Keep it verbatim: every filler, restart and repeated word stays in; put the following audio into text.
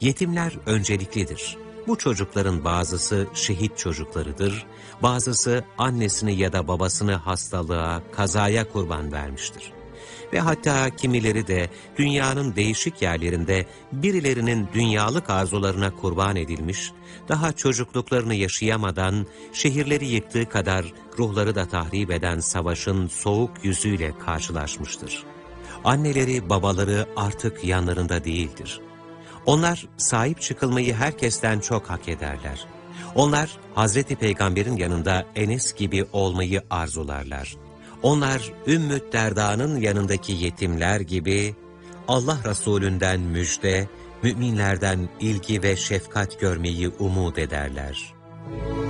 Yetimler önceliklidir. Bu çocukların bazısı şehit çocuklarıdır, bazısı annesini ya da babasını hastalığa, kazaya kurban vermiştir. Ve hatta kimileri de dünyanın değişik yerlerinde birilerinin dünyalık arzularına kurban edilmiş, daha çocukluklarını yaşayamadan şehirleri yıktığı kadar ruhları da tahrip eden savaşın soğuk yüzüyle karşılaşmıştır. Anneleri, babaları artık yanlarında değildir. Onlar sahip çıkılmayı herkesten çok hak ederler. Onlar Hazreti Peygamber'in yanında Enes gibi olmayı arzularlar. Onlar Ümmü Derda'nın yanındaki yetimler gibi Allah Resulünden müjde, müminlerden ilgi ve şefkat görmeyi umut ederler.